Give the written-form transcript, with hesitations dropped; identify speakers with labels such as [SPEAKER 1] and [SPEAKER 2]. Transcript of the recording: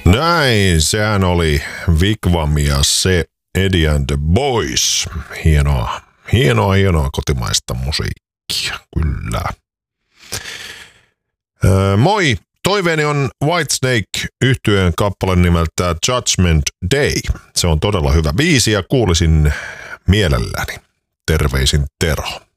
[SPEAKER 1] Näin, sehän oli Wigwam ja se Eddie and the Boys. Hienoa kotimaista musiikkia, kyllä. Moi, toiveeni on Whitesnake -yhtyeen kappale nimeltä Judgment Day. Se on todella hyvä biisi ja kuulisin mielelläni. Terveisin Tero.